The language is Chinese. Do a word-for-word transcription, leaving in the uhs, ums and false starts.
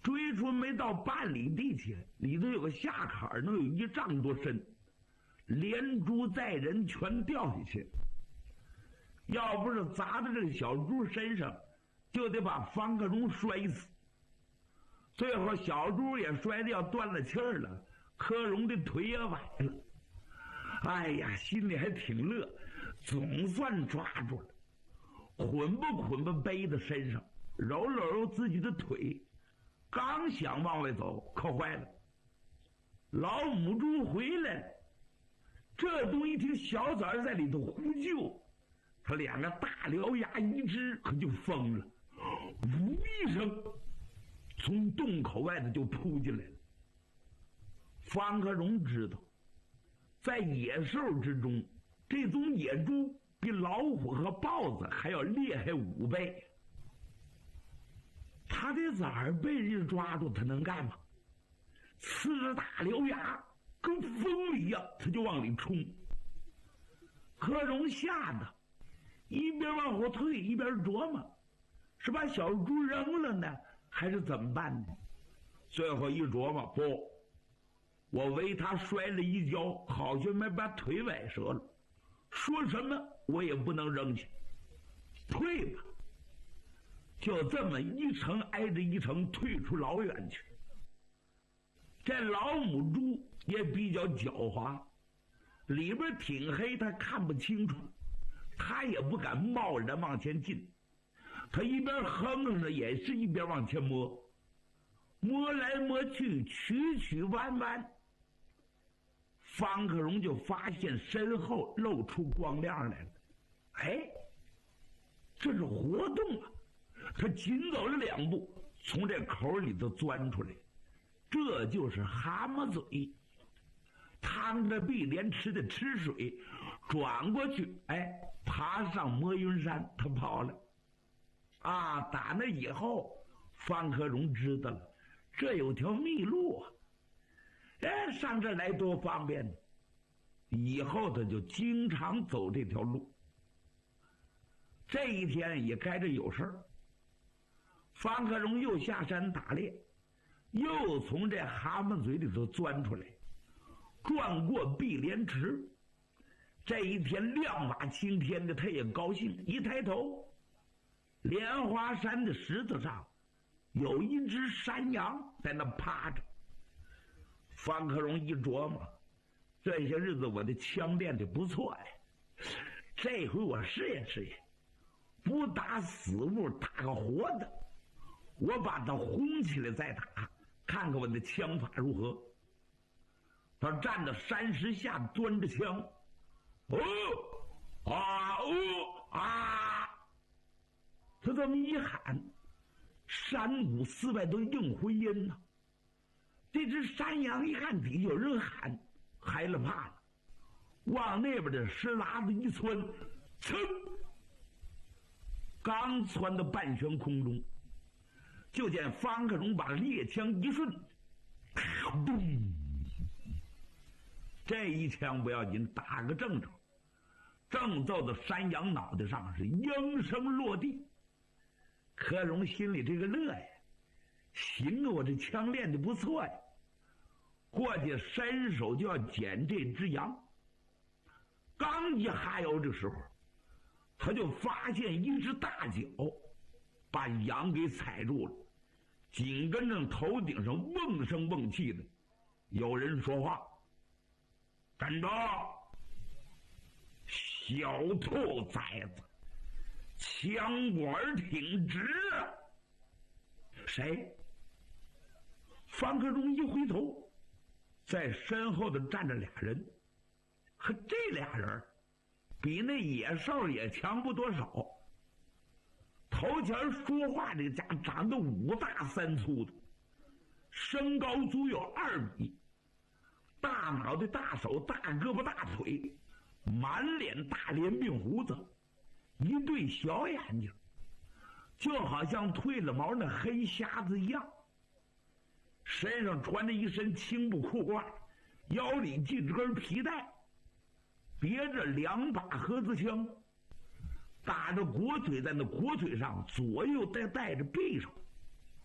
追出没到半里地去，里头有个下坎，能有一丈多深，连猪带人全掉下去。要不是砸在这个小猪身上，就得把方克荣摔死。最后小猪也摔得要断了气儿了，柯荣的腿也崴了。哎呀，心里还挺乐，总算抓住了。捆不捆不背在身上，揉了揉自己的腿，刚想往外走，可坏了，老母猪回来了。这东一听小崽儿在里头呼救，他两个大獠牙一只可就疯了，呜一声从洞口外头就扑进来了。方克荣知道，在野兽之中，这种野猪比老虎和豹子还要厉害五倍。他的崽儿被人抓住，他能干嘛？呲着大獠牙，跟风一样，他就往里冲。柯荣吓得一边往后退，一边琢磨，是把小猪扔了呢，还是怎么办呢？最后一琢磨，不，我为他摔了一跤，好像没把腿崴折了，说什么我也不能扔下，退吧。就这么一层挨着一层退出老远去。这老母猪也比较狡猾，里边挺黑，他看不清楚，他也不敢贸然往前进，他一边哼哼着，也是一边往前摸，摸来摸去，曲曲弯弯。方克荣就发现身后露出光亮来了，哎，这是活动啊！他紧走了两步，从这口里头钻出来，这就是蛤蟆嘴，趟着碧莲池的池水，转过去，哎，爬上魔云山，他跑了。啊，打那以后，方克荣知道了，这有条密路啊，哎，上这来多方便呢。以后他就经常走这条路。这一天也该着有事儿，方克荣又下山打猎，又从这蛤蟆嘴里头钻出来，转过碧莲池。这一天亮马青天的，他也高兴，一抬头，莲花山的石头上有一只山羊在那趴着。方克荣一琢磨，这些日子我的枪练得不错呀，这回我试验试验，不打死物，打个活的，我把它轰起来再打，看看我的枪法如何。他站在山石下端着枪，哦啊哦啊！他这么一喊，山谷四外都应回音呐。这只山羊一看底有人喊，害了怕了，往那边的石拉子一窜，噌，刚窜到半悬空中，就见方克荣把猎枪一顺，咚，这一枪不要紧，打个正着，正揍到山羊脑袋上，是应声落地。柯荣心里这个乐呀，行啊，我这枪练得不错呀。过去伸手就要捡这只羊，刚一哈腰的时候，他就发现一只大脚把羊给踩住了，紧跟着头顶上瓮声瓮气的有人说话：“站着，小兔崽子，枪管挺直啊！”谁？方克荣一回头，在身后的站着俩人，和这俩人比那野兽也强不多少。头前说话这家长得五大三粗的，身高足有二米，大脑袋大手大胳膊大腿，满脸大连鬓胡子，一对小眼睛，就好像褪了毛那黑瞎子一样。身上穿着一身青布裤褂，腰里系着根皮带，别着两把盒子枪，打着国腿在那国腿上，左右再带着匕首。